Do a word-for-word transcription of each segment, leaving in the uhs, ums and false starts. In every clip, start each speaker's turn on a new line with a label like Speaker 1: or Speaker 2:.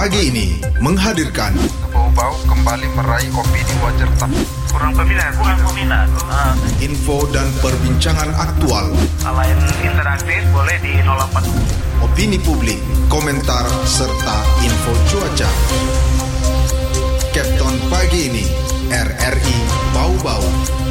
Speaker 1: pagi ini menghadirkan
Speaker 2: Bau-bau kembali meraih opini wajar tak kurang peminat, kurang peminat. Uh.
Speaker 1: Info dan perbincangan aktual.
Speaker 2: Selain interaktif boleh di nol delapan.
Speaker 1: Opini publik, komentar serta info cuaca. Captain pagi ini R R I Bau-bau.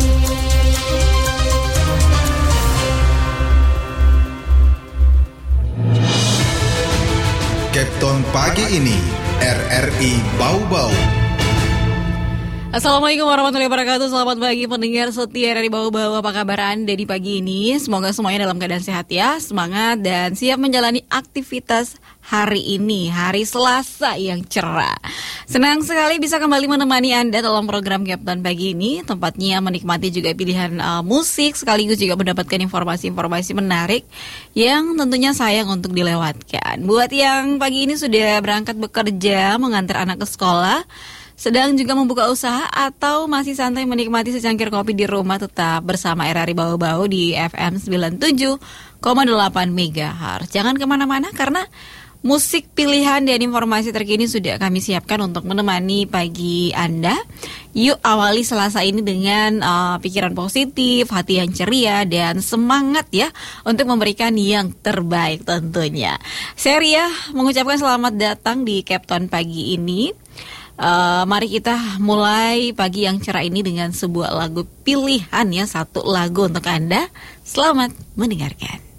Speaker 1: Captain pagi ini R R I Bau-bau.
Speaker 3: Assalamualaikum warahmatullahi wabarakatuh. Selamat pagi pendengar setia dari Bau-bau. Apa kabar Anda di pagi ini? Semoga semuanya dalam keadaan sehat ya, semangat dan siap menjalani aktivitas hari ini, hari Selasa yang cerah. Senang sekali bisa kembali menemani Anda dalam program Captain pagi ini. Tempatnya menikmati juga pilihan uh, musik, sekaligus juga mendapatkan informasi-informasi menarik yang tentunya sayang untuk dilewatkan. Buat yang pagi ini sudah berangkat bekerja, mengantar anak ke sekolah, sedang juga membuka usaha, atau masih santai menikmati secangkir kopi di rumah, tetap bersama R R I Bau-bau di F M sembilan puluh tujuh koma delapan megahertz. Jangan kemana-mana karena musik pilihan dan informasi terkini sudah kami siapkan untuk menemani pagi Anda. Yuk awali Selasa ini dengan uh, pikiran positif, hati yang ceria, dan semangat ya untuk memberikan yang terbaik tentunya. Saya Ria mengucapkan selamat datang di Captain pagi ini. Uh, mari kita mulai pagi yang cerah ini dengan sebuah lagu pilihan ya, satu lagu untuk Anda. Selamat mendengarkan.